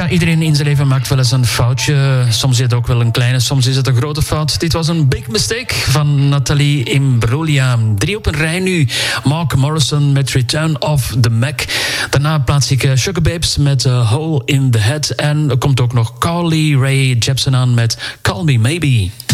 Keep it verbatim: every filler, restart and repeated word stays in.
Ja, iedereen in zijn leven maakt wel eens een foutje. Soms is het ook wel een kleine, soms is het een grote fout. Dit was een big mistake van Nathalie Imbruglia. Drie op een rij nu. Mark Morrison met Return of the Mac. Daarna plaats ik Sugar Babes met A Hole in the Head. En er komt ook nog Carly Rae Jepsen aan met Call Me Maybe.